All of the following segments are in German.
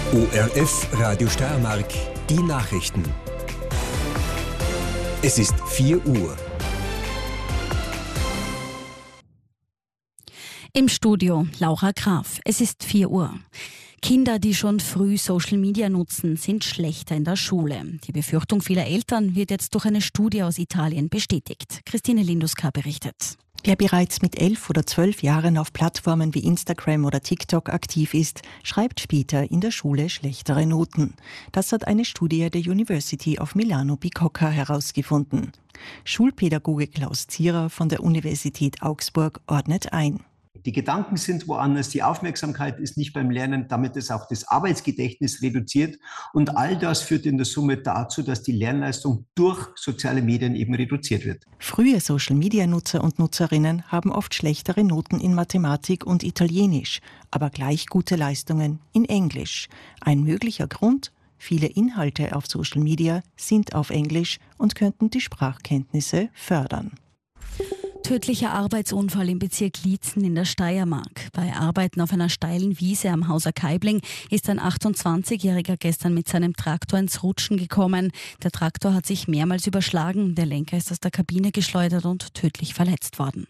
ORF Radio Steiermark, die Nachrichten. Es ist 4 Uhr. Im Studio Laura Graf. Es ist 4 Uhr. Kinder, die schon früh Social Media nutzen, sind schlechter in der Schule. Die Befürchtung vieler Eltern wird jetzt durch eine Studie aus Italien bestätigt. Christine Linduska berichtet. Wer bereits mit 11 oder 12 Jahren auf Plattformen wie Instagram oder TikTok aktiv ist, schreibt später in der Schule schlechtere Noten. Das hat eine Studie der University of Milano Bicocca herausgefunden. Schulpädagoge Klaus Zierer von der Universität Augsburg ordnet ein. Die Gedanken sind woanders, die Aufmerksamkeit ist nicht beim Lernen, damit ist auch das Arbeitsgedächtnis reduziert und all das führt in der Summe dazu, dass die Lernleistung durch soziale Medien eben reduziert wird. Frühe Social-Media-Nutzer und Nutzerinnen haben oft schlechtere Noten in Mathematik und Italienisch, aber gleich gute Leistungen in Englisch. Ein möglicher Grund? Viele Inhalte auf Social Media sind auf Englisch und könnten die Sprachkenntnisse fördern. Tödlicher Arbeitsunfall im Bezirk Liezen in der Steiermark. Bei Arbeiten auf einer steilen Wiese am Hauser Kaibling ist ein 28-Jähriger gestern mit seinem Traktor ins Rutschen gekommen. Der Traktor hat sich mehrmals überschlagen. Der Lenker ist aus der Kabine geschleudert und tödlich verletzt worden.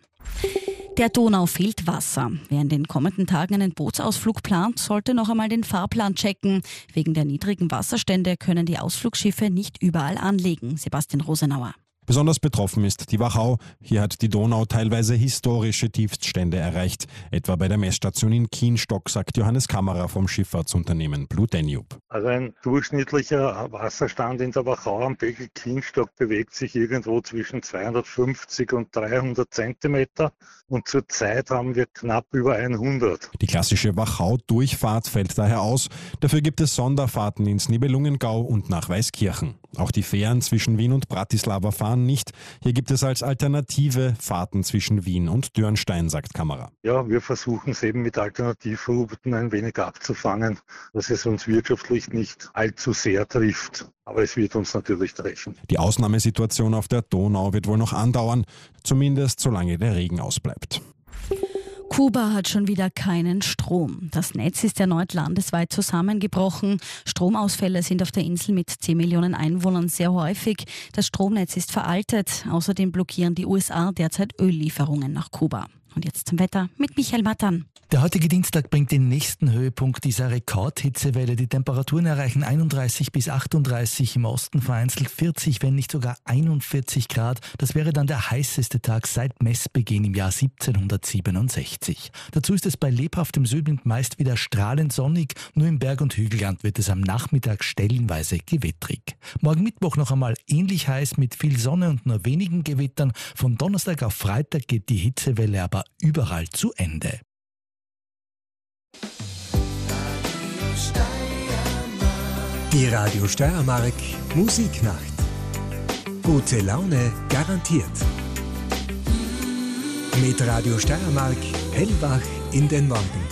Der Donau fehlt Wasser. Wer in den kommenden Tagen einen Bootsausflug plant, sollte noch einmal den Fahrplan checken. Wegen der niedrigen Wasserstände können die Ausflugsschiffe nicht überall anlegen. Sebastian Rosenauer. Besonders betroffen ist die Wachau. Hier hat die Donau teilweise historische Tiefststände erreicht. Etwa bei der Messstation in Kienstock, sagt Johannes Kammerer vom Schifffahrtsunternehmen Blue Danube. Also ein durchschnittlicher Wasserstand in der Wachau am Pegel Kienstock bewegt sich irgendwo zwischen 250 und 300 Zentimeter. Und zurzeit haben wir knapp über 100. Die klassische Wachau-Durchfahrt fällt daher aus. Dafür gibt es Sonderfahrten ins Nibelungengau und nach Weißkirchen. Auch die Fähren zwischen Wien und Bratislava fahren nicht. Hier gibt es als Alternative Fahrten zwischen Wien und Dürnstein, sagt Kammerer. Ja, wir versuchen es eben mit Alternativrouten ein wenig abzufangen, dass es uns wirtschaftlich nicht allzu sehr trifft. Aber es wird uns natürlich treffen. Die Ausnahmesituation auf der Donau wird wohl noch andauern, zumindest solange der Regen ausbleibt. Kuba hat schon wieder keinen Strom. Das Netz ist erneut landesweit zusammengebrochen. Stromausfälle sind auf der Insel mit 10 Millionen Einwohnern sehr häufig. Das Stromnetz ist veraltet. Außerdem blockieren die USA derzeit Öllieferungen nach Kuba. Und jetzt zum Wetter mit Michael Mattern. Der heutige Dienstag bringt den nächsten Höhepunkt dieser Rekordhitzewelle. Die Temperaturen erreichen 31 bis 38, im Osten vereinzelt 40, wenn nicht sogar 41 Grad. Das wäre dann der heißeste Tag seit Messbeginn im Jahr 1767. Dazu ist es bei lebhaftem Südwind meist wieder strahlend sonnig. Nur im Berg- und Hügelland wird es am Nachmittag stellenweise gewittrig. Morgen Mittwoch noch einmal ähnlich heiß mit viel Sonne und nur wenigen Gewittern. Von Donnerstag auf Freitag geht die Hitzewelle aber überall zu Ende. Die Radio Steiermark Musiknacht. Gute Laune garantiert. Mit Radio Steiermark hellwach in den Morgen.